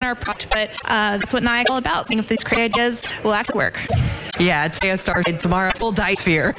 our product, but that's what NIAC is all about, seeing if these great ideas will actually work. Yeah, today I started, tomorrow full dice sphere.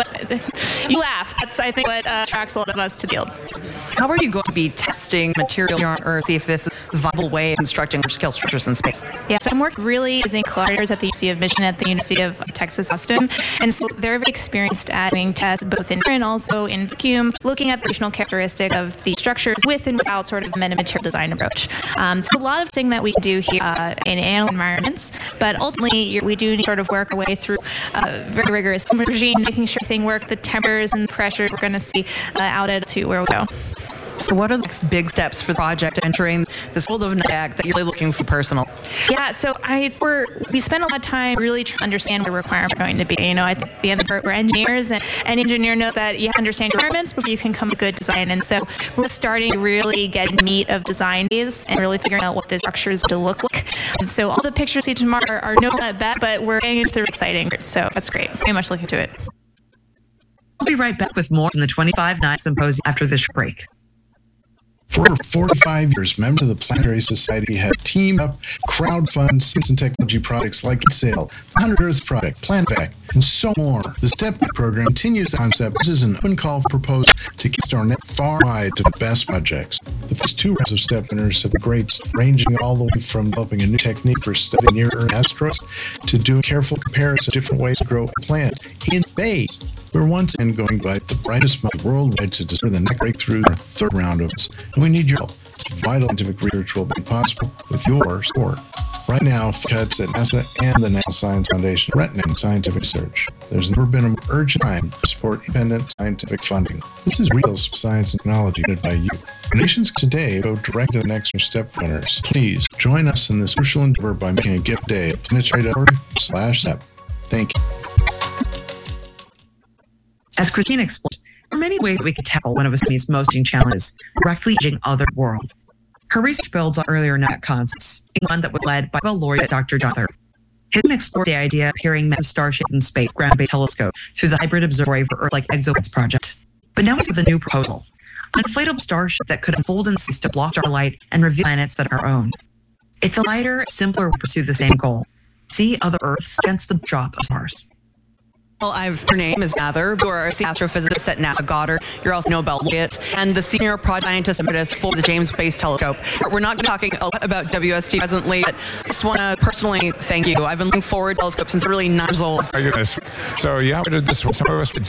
You laugh. That's, I think, what attracts a lot of us to the field. How are you going to be testing material here on Earth, see if this is a viable way of constructing large-scale structures in space? Yeah, so I'm working really using collaborators at the University of Michigan, at the University of Texas, Austin. And so they're very experienced at doing tests both in air and also in vacuum, looking at the additional characteristic of the structures with and without sort of a material design approach. So a lot of things that we do here in animal environments, but ultimately we do sort of work our way through a very rigorous regime, making sure everything works, the temperatures and the pressure we're going to see out at to where we go. So what are the next big steps for the project entering this world of NIAC that you're really looking for personal? Yeah, so we spend a lot of time really trying to understand what the requirements are going to be. You know, at the end of the day, we're engineers, and an engineer knows that you have to understand your requirements before you can come to good design. And so we're starting to really get into the meat of design phase and really figuring out what the structure is to look like. And so all the pictures you see tomorrow are no that bad, but we're getting into the exciting. So that's great. Very much looking to it. We'll be right back with more from the 25 NIAC Symposium after this break. For 45 years, members of the Planetary Society have teamed up, crowdfund science and technology projects like SAIL, the 100 Earth Project, PlanVac, and so more. The STEP program continues the concept. This is an open call for proposals to kickstart net far wide to the best projects. The first two rounds of STEP winners have grades ranging all the way from developing a new technique for studying near-Earth asteroids to doing careful comparison of different ways to grow a plant in space. We're once again going by the brightest mind worldwide to discover the next breakthrough in our third round of this. And we need your help. Vital scientific research will be possible with your support. Right now, cuts at NASA and the National Science Foundation are threatening scientific research. There's never been a more urgent time to support independent scientific funding. This is real science and technology funded by you. Donations today go direct to the next STEP winners. Please join us in this crucial endeavor by making a gift day at planetary.org/STEP. Thank you. As Christina explained, there are many ways we could tackle one of Astronomy's most challenging challenges, directly changing other world. Her research builds on earlier NIAC concepts, one that was led by Nobel laureate Dr. John Mather. His team explored the idea of peering massive starshapes in space, ground-based telescope, through the Hybrid Observatory for Earth-like Exoplanets project. But now it's with a new proposal, an inflatable starship that could unfold in space to block starlight and reveal planets that are our own. It's a lighter, simpler way to pursue the same goal: see other Earths against the backdrop of stars. Well, her name is Mather. You are a astrophysicist at NASA Goddard. You're also Nobel laureate and the senior project scientist emeritus for the James Webb Space Telescope. We're not talking a lot about WST presently, but I just want to personally thank you. I've been looking forward to telescope since really 9 years old. My goodness. So yeah, we did this with some of us.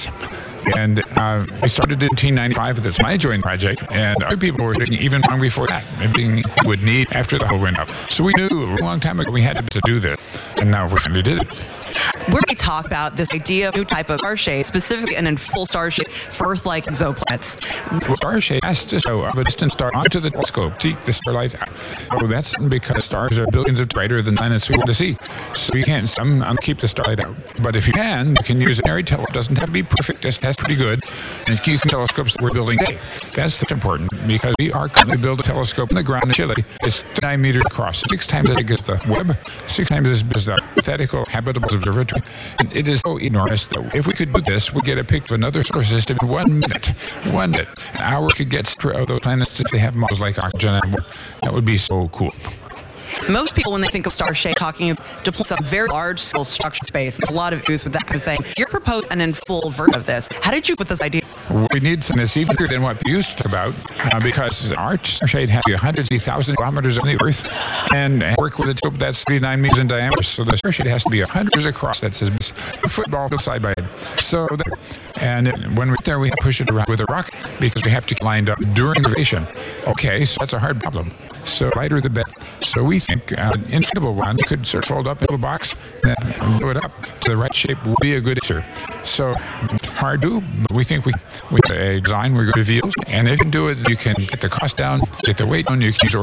And we started in 1995 with this when I joined the project, and other people were doing even long before that, everything we would need after the whole went up. So we knew a long time ago we had to do this, and now we finally did it. We're going to talk about this idea of a new type of star shape, specifically an full star shape for Earth-like exoplanets. Well, star shape has to show of a distant star onto the telescope, see the starlight. Oh, that's because stars are billions of brighter than planets we want to see. So you can't keep the starlight out. But if you can use an area telescope. It doesn't have to be perfect, just has to be good. And you can telescopes that we're building today. That's important because we are currently building a telescope in the ground in Chile. It's 9 meters across, 6 times as big as the Webb, 6 times as big as the hypothetical habitable observatory. And it is so enormous that if we could do this, we'd get a picture of another solar system in 1 minute. 1 minute. An hour could get of those planets if they have models like oxygen and more. That would be so cool. Most people, when they think of star shape, talking of deploying some very large-scale structure space. There's a lot of issues with that kind of thing. You're proposing an full version of this. How did you put this idea? We need something that's even bigger than what we used to about, because our star shape has to be 100,000 kilometers on the Earth, and work with a telescope that's 39 meters in diameter. So the star shape has to be 100 meters across. That's as big as a football side by side. So, when we're there, we have to push it around with a rocket because we have to lined up during the rotation. Okay, so that's a hard problem. So lighter the better. So we think an inflatable one could sort of fold up into a box and then blow it up to the right shape would be a good answer. So hard to do, but we think with a design we're going to reveal. And if you can do it, you can get the cost down, get the weight down, you can use